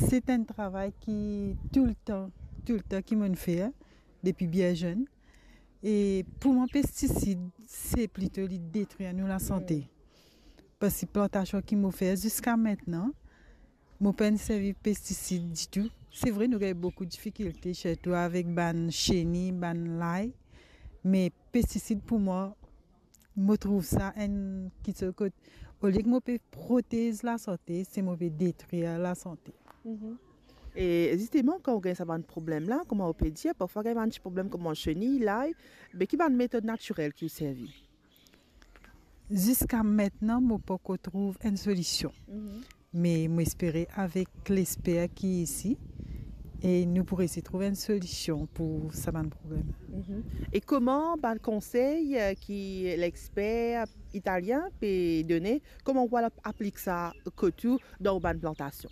c'est un travail qui, tout le temps, qui m'en fait, depuis bien jeune. Et pour mon pesticide, c'est plutôt de détruire nous la santé. Parce que la plantation qui m'a fait jusqu'à maintenant, je n'ai pas servi de pesticides du tout. C'est vrai, nous avons beaucoup de difficultés chez toi avec ban chenille, ban l'ail. Mais pesticides, pour moi, je trouve ça un qui se côté. Au lieu que je peux protéger la santé, c'est moi détruire la santé. Et justement, quand on a ce problème-là, comment on peut dire, parfois, il y a un petit problème comme en chenille, l'ail, mais qui est une méthode naturelle qui vous servit? Jusqu'à maintenant, je n'ai pas trouvé une solution. Mais j'espère avec l'expert qui est ici, et nous pourrons essayer de trouver une solution pour ce problème. Et comment le conseil qui l'expert italien peut donner, comment on va appliquer ça dans une plantation?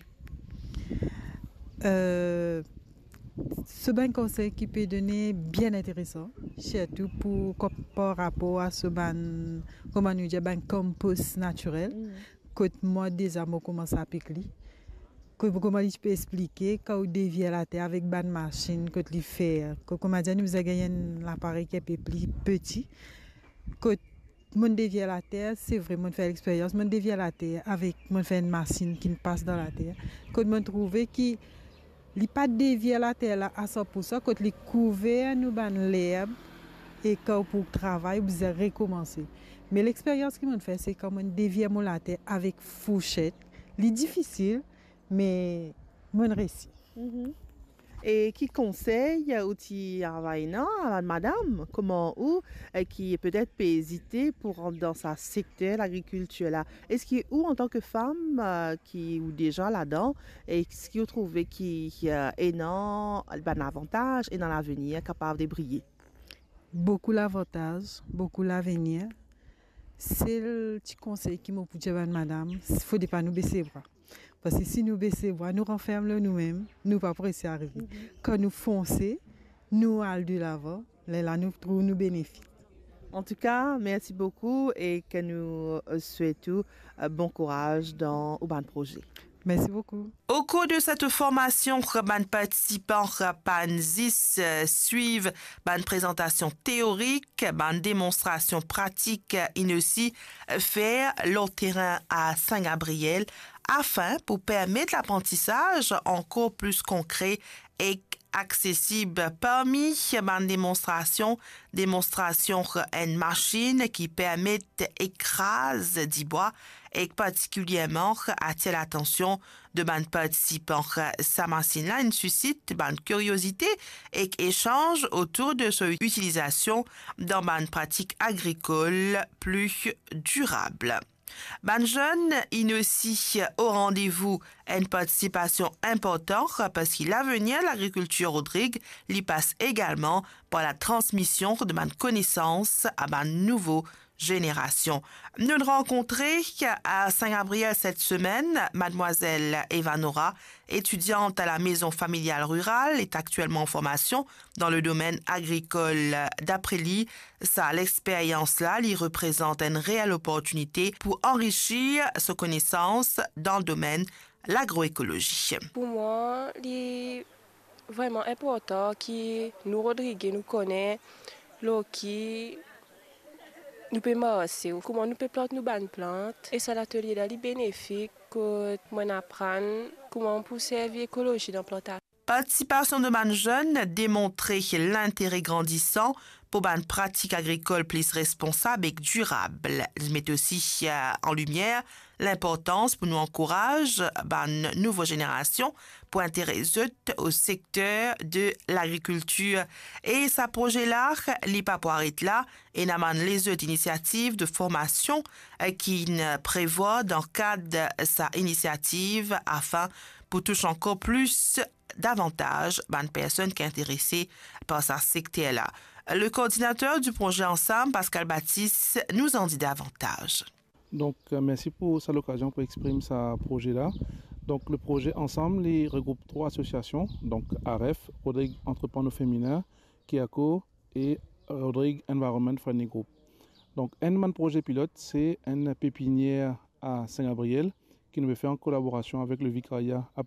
Ce conseil qui peut donner bien intéressant, surtout par rapport à ce comment nous dire, compost naturel. Que moi déjà, je commence à appliquer. Comment je peux expliquer quand on dévie la terre avec une machine que tu fais. Comme dit, nous avons gagné un appareil qui est plus petit. Quand on dévie la terre, c'est vrai, on fait l'expérience. On dévie la terre avec une machine qui passe dans la terre. Quand on trouve qu'il n'est pas dévié la terre à 100%, quand il est couvert nous l'herbe et quand pour travail, vous allez recommencer. Mais l'expérience qu'on fait, c'est quand on dévie la terre avec fourchette. C'est difficile, mais on réussit. Et qui conseille aussi à madame, comment ou qui peut-être peut hésiter pour rentrer dans sa secteur l'agriculture là. Est-ce qu'il ou en tant que femme qui ou déjà là-dedans, est-ce qu'il trouve qui est dans un avantage et dans l'avenir capable de briller? Beaucoup l'avantage, beaucoup l'avenir. C'est le petit conseil qui m'a dit madame, il ne faut pas nous baisser les bras. Parce que si nous baissons les bras, nous renfermons nous-mêmes, nous ne pouvons pas réussir à arriver. Quand nous fonçons, nous allons de l'avant, là nous trouvons nos bénéfices. En tout cas, merci beaucoup et que nous souhaitons bon courage dans le projet. Merci beaucoup. Au cours de cette formation, les participants suivent une présentation théorique, une démonstration pratique et aussi faire leur terrain à Saint-Gabriel afin pour permettre l'apprentissage encore plus concret et accessible. Parmi les démonstrations une machine qui permet d'écraser du bois et particulièrement attire l'attention de les participants. Sa machine-là suscite une curiosité et échange autour de son utilisation dans une pratique agricole plus durable. Ben jeune, il aussi au rendez-vous une participation importante parce que l'avenir de l'agriculture Rodrigue lui passe également par la transmission de ma connaissance à ma nouvelle génération. Nous rencontrons à Saint-Gabriel cette semaine mademoiselle Evanora, étudiante à la maison familiale rurale, est actuellement en formation dans le domaine agricole. D'après lui, l'expérience-là lui représente une réelle opportunité pour enrichir ses connaissances dans le domaine de l'agroécologie. Pour moi, il est vraiment important que nous, Rodrigue, nous connaissons qui nous pouvons marcher, comment nous pouvons planter nos plantes. Et c'est l'atelier là, bénéfique que nous apprenons comment on peut servir l'écologie dans la plantation. Participation de man jeunes démontrer l'intérêt grandissant pour une pratique agricole plus responsable et durable. Ils mettent aussi en lumière l'importance pour nous encourager une nouvelle génération pour intéresser au secteur de l'agriculture. Et ce projet-là, l'IPAPOIRIT là, et n'amène les autres initiatives de formation qui prévoit dans le cadre de sa initiative afin pour toucher encore plus davantage de personnes qui sont intéressées par ce secteur-là. Le coordinateur du projet Ensemble, Pascal Baptiste, nous en dit davantage. Donc, merci pour cette occasion pour exprimer ce projet-là. Donc, le projet Ensemble il regroupe 3 associations, donc AREF, Rodrigue Entrepreneur Féminin, Kiako et Rodrigue Environment Friendly Group. Donc, un projet pilote, c'est une pépinière à Saint-Gabriel qui nous fait en collaboration avec le vicariat à